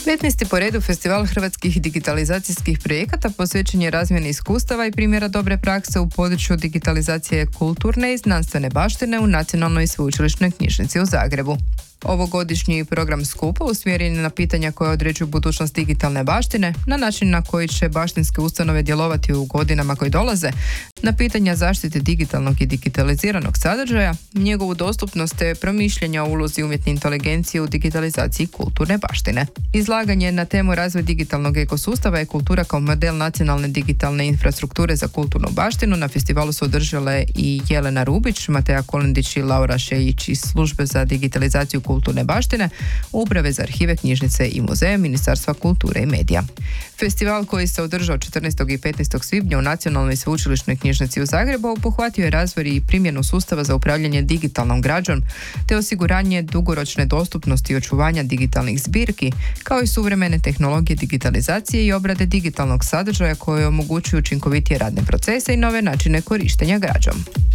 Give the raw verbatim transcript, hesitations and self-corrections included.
petnaesti po redu Festival hrvatskih digitalizacijskih projekata posvećen je razmjeni iskustava i primjera dobre prakse u području digitalizacije kulturne i znanstvene baštine u Nacionalnoj sveučilišnoj knjižnici u Zagrebu. Ovogodišnji program skupa usmjeren je na pitanja koja određuju budućnost digitalne baštine, na način na koji će baštinske ustanove djelovati u godinama koji dolaze, na pitanja zaštite digitalnog i digitaliziranog sadržaja, njegovu dostupnost te promišljanja o ulozi umjetne inteligencije u digitalizaciji kulturne baštine. Izlaganje na temu razvoj digitalnog ekosustava i kultura kao model nacionalne digitalne infrastrukture za kulturnu baštinu na festivalu su održale i Jelena Rubić, Mateja Kolendić i Laura Šejić iz Službe za digitalizaciju kulturne baštine, Uprave za arhive, knjižnice i muzeje Ministarstva kulture i medija. Festival koji se održao četrnaestog i petnaestog svibnja u Nacionalnoj sveučilišnoj knjižnici u Zagrebu obuhvatio je razvoj i primjenu sustava za upravljanje digitalnom građom te osiguranje dugoročne dostupnosti i očuvanja digitalnih zbirki, kao i suvremene tehnologije digitalizacije i obrade digitalnog sadržaja koje omogućuju učinkovitije radne procese i nove načine korištenja građom.